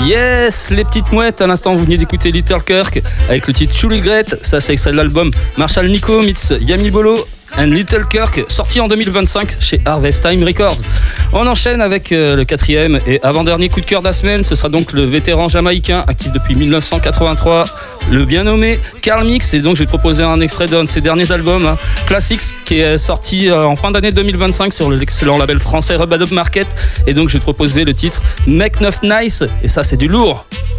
Yes, les petites mouettes, à l'instant vous venez d'écouter Little Kirk avec le titre True Regret, ça c'est extrait de l'album Marshall Nico meets Yami Bolo and Little Kirk, sorti en 2025 chez Harvest Time Records. On enchaîne avec le quatrième et avant-dernier coup de cœur de la semaine, ce sera donc le vétéran jamaïcain, actif depuis 1983, le bien nommé Carl Mix, et donc je vais te proposer un extrait d'un de ses derniers albums, Classics, qui est sorti en fin d'année 2025 sur l'excellent label français Rub-a-Dub Market, et donc je vais te proposer le titre Make Not Nice, et ça c'est du lourd.